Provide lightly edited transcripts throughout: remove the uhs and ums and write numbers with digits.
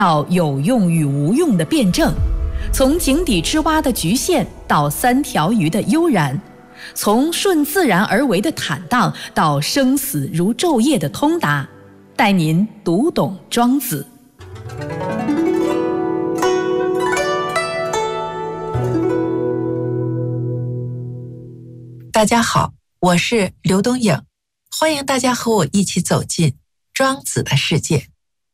到有用与无用的辩证，从井底之蛙的局限到三条鱼的悠然，从顺自然而为的坦荡到生死如昼夜的通达，带您读懂庄子。 大家好，我是刘东颖，欢迎大家和我一起走进庄子的世界。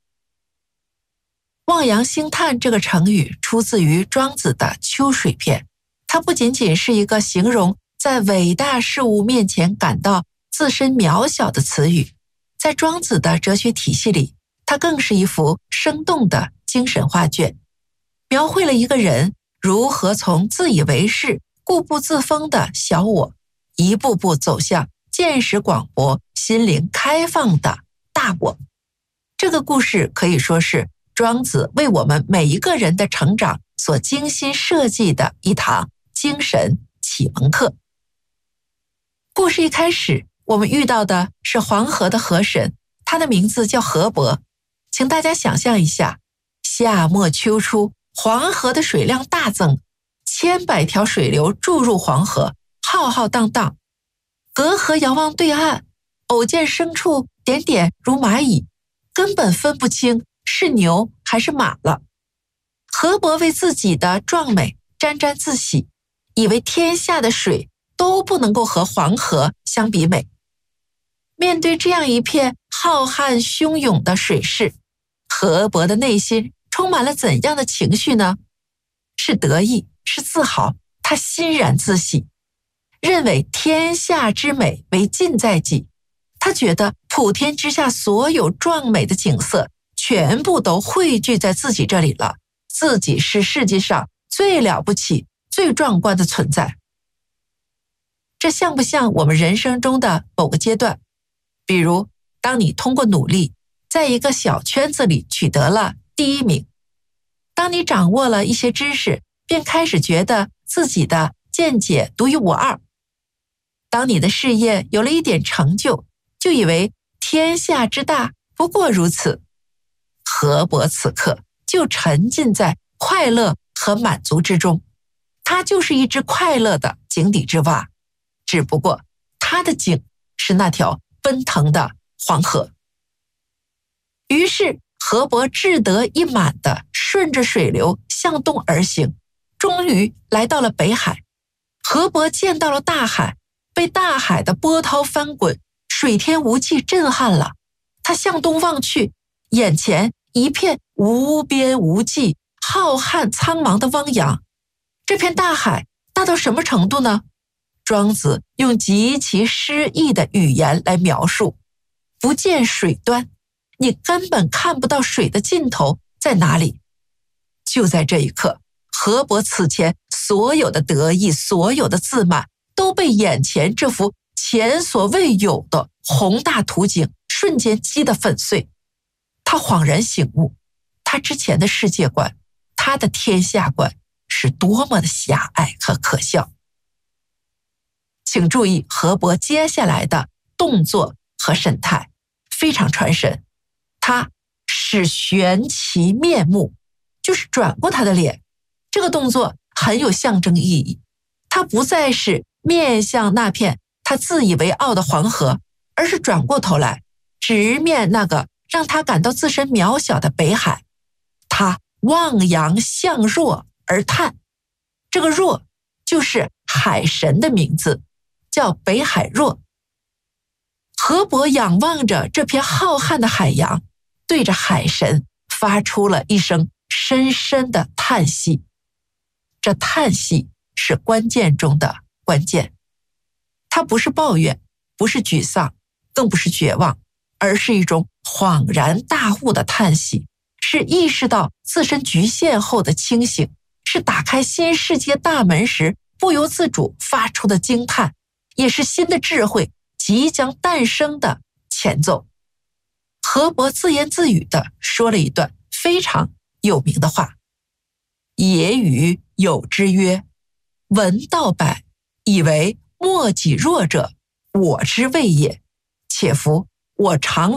望洋兴叹这个成语出自于庄子的《秋水篇》，它不仅仅是一个形容在伟大事物面前感到自身渺小的词语，在庄子的哲学体系里，它更是一幅生动的精神画卷，描绘了一个人如何从自以为是、固步自封的小我，一步步走向见识广博、心灵开放的大我。这个故事可以说是庄子为我们每一个人的成长所精心设计的一堂精神启蒙课。故事一开始，我们遇到的是黄河的河神，他的名字叫河伯。请大家想象一下，夏末秋初，黄河的水量大增，千百条水流注入黄河，浩浩荡荡。隔河遥望对岸，偶见牲畜点点如蚂蚁，根本分不清是牛还是马了。河伯为自己的壮美沾沾自喜，以为天下的水都不能够和黄河相比美。面对这样一片浩瀚汹涌的水势，河伯的内心充满了怎样的情绪呢？是得意，是自豪，他欣然自喜，认为天下之美为尽在己。他觉得普天之下所有壮美的景色全部都汇聚在自己这里了，自己是世界上最了不起、最壮观的存在。这像不像我们人生中的某个阶段？比如，当你通过努力，在一个小圈子里取得了第一名；当你掌握了一些知识，便开始觉得自己的见解独一无二；当你的事业有了一点成就，就以为天下之大不过如此。河伯此刻就沉浸在快乐和满足之中，他就是一只快乐的井底之蛙，只不过他的井是那条奔腾的黄河。于是河伯志得意满地顺着水流向东而行，终于来到了北海。河伯见到了大海，被大海的波涛翻滚、水天无际震撼了。他向东望去，眼前一片无边无际、浩瀚苍茫的汪洋。这片大海大到什么程度呢？庄子用极其诗意的语言来描述：不见水端，你根本看不到水的尽头在哪里。就在这一刻，河伯此前所有的得意，所有的自满，都被眼前这幅前所未有的宏大图景瞬间击得粉碎。他恍然醒悟，他之前的世界观，他的天下观是多么的狭隘和可笑。请注意河伯接下来的动作和神态，非常传神。他使旋其面目，就是转过他的脸。这个动作很有象征意义，他不再是面向那片他自以为傲的黄河，而是转过头来，直面那个让他感到自身渺小的北海。他望洋向若而叹，这个若就是海神的名字，叫北海若。河伯仰望着这片浩瀚的海洋，对着海神发出了一声深深的叹息。这叹息是关键中的关键，它不是抱怨，不是沮丧，更不是绝望，而是一种恍然大悟的叹息，是意识到自身局限后的清醒，是打开新世界大门时不由自主发出的惊叹，也是新的智慧即将诞生的前奏。河伯自言自语地说了一段非常有名的话：也与有之曰，闻道百，以为莫己弱者，我之谓也。且夫我常闻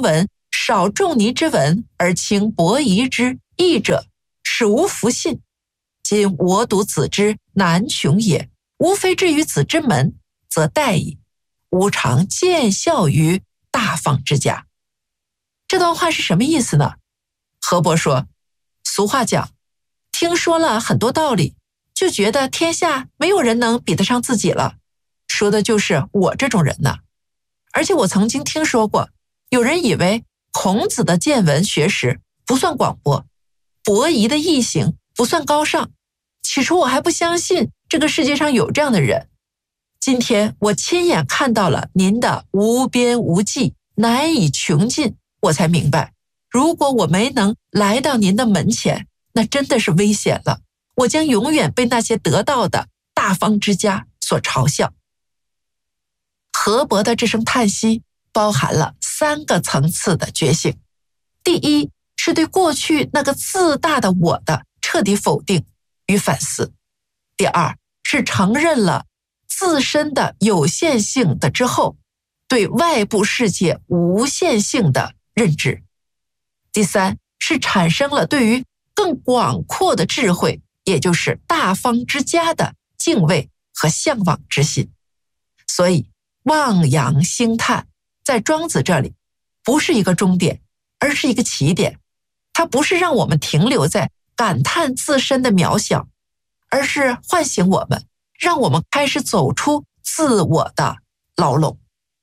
少仲尼之文而轻伯夷之义者，使无弗信。今我睹子之难穷也，无非至于子之门，则殆矣。吾常见效于大方之家。这段话是什么意思呢？河伯说，俗话讲，听说了很多道理，就觉得天下没有人能比得上自己了，说的就是我这种人呢。而且我曾经听说过，有人以为孔子的见闻学识不算广博，伯夷的义行不算高尚。起初我还不相信这个世界上有这样的人，今天我亲眼看到了您的无边无际，难以穷尽，我才明白，如果我没能来到您的门前，那真的是危险了，我将永远被那些得道的大方之家所嘲笑。河伯的这声叹息包含了3个层次的觉醒。第一，是对过去那个自大的我的彻底否定与反思。第二，是承认了自身的有限性的之后，对外部世界无限性的认知。第三，是产生了对于更广阔的智慧，也就是大方之家的敬畏和向往之心。所以望洋兴叹在庄子这里不是一个终点，而是一个起点。它不是让我们停留在感叹自身的渺小，而是唤醒我们，让我们开始走出自我的牢笼。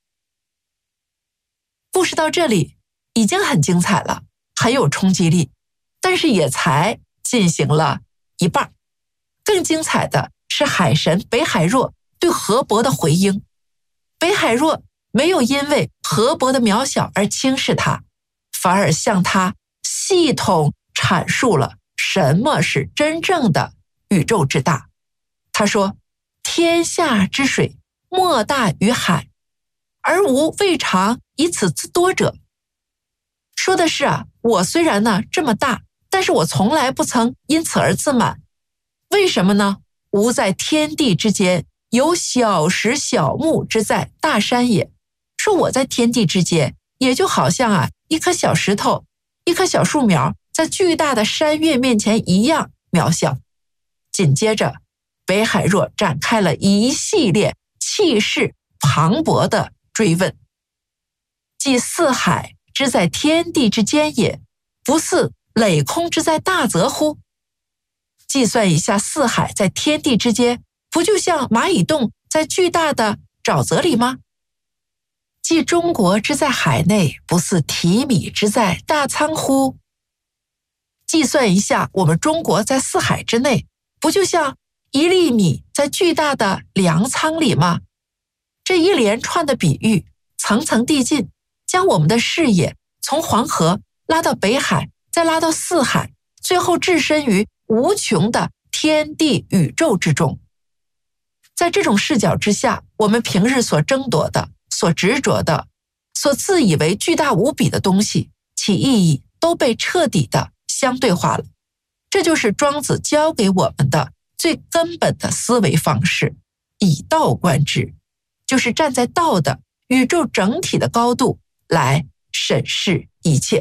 故事到这里已经很精彩了，很有冲击力，但是也才进行了一半。更精彩的是海神北海若对河伯的回应。北海若没有因为河伯的渺小而轻视他，反而向他系统阐述了什么是真正的宇宙之大。他说，天下之水莫大于海，而吾未尝以此自多者。说的是我虽然这么大，但是我从来不曾因此而自满。为什么呢？吾在天地之间，有小石小木之在大山也。说我在天地之间，也就好像一颗小石头，一棵小树苗在巨大的山岳面前一样渺小。紧接着北海若展开了一系列气势磅礴的追问。即四海之在天地之间也，不似累空之在大泽乎？计算一下，四海在天地之间，不就像蚂蚁洞在巨大的沼泽里吗？即中国之在海内，不似提米之在大仓乎？计算一下，我们中国在四海之内，不就像一粒米在巨大的粮仓里吗？这一连串的比喻，层层递进，将我们的视野从黄河拉到北海，再拉到四海，最后置身于无穷的天地宇宙之中。在这种视角之下，我们平日所争夺的、所执着的、所自以为巨大无比的东西，其意义都被彻底的相对化了。这就是庄子教给我们的最根本的思维方式，以道观之，就是站在道的宇宙整体的高度来审视一切。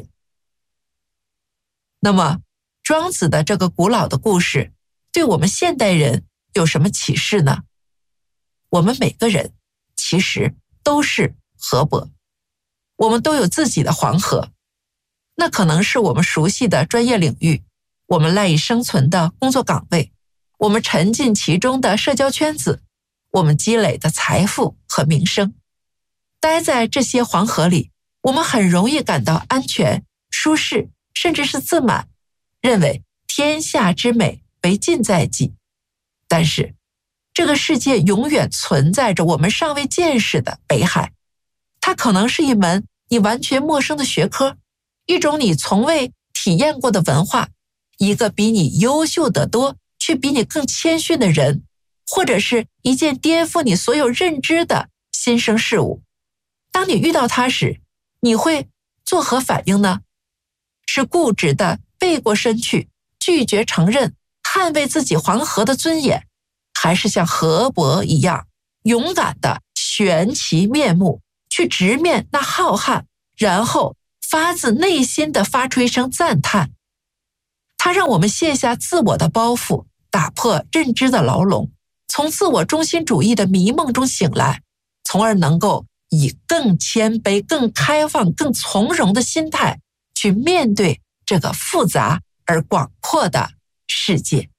那么庄子的这个古老的故事对我们现代人有什么启示呢？我们每个人其实都是河伯，我们都有自己的黄河，那可能是我们熟悉的专业领域，我们赖以生存的工作岗位，我们沉浸其中的社交圈子，我们积累的财富和名声。待在这些黄河里，我们很容易感到安全、舒适，甚至是自满，认为天下之美为尽在己。但是这个世界永远存在着我们尚未见识的北海，它可能是一门你完全陌生的学科，一种你从未体验过的文化，一个比你优秀得多却比你更谦逊的人，或者是一件颠覆你所有认知的新生事物。当你遇到它时，你会作何反应呢？是固执的背过身去，拒绝承认，捍卫自己黄河的尊严，还是像河伯一样勇敢地悬其面目，去直面那浩瀚，然后发自内心地发出一声赞叹。它让我们卸下自我的包袱，打破认知的牢笼，从自我中心主义的迷梦中醒来，从而能够以更谦卑、更开放、更从容的心态去面对这个复杂而广阔的世界。